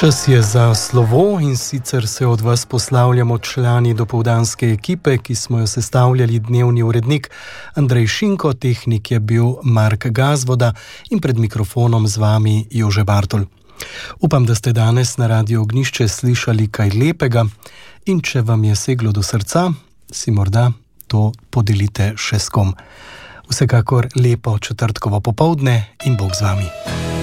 Čas je za slovo in sicer se od vas poslavljamo člani dopoldanske ekipe, ki smo jo sestavljali dnevni urednik Andrej Šinko, tehnik je bil Mark Gazvoda in pred mikrofonom z vami Jože Bartol. Upam, da ste danes na Radiu Ognjišče slišali kaj lepega in če vam je seglo do srca, si morda to podelite še s kom. Vsekakor lepo četrtkovo popoldne in Bog z vami.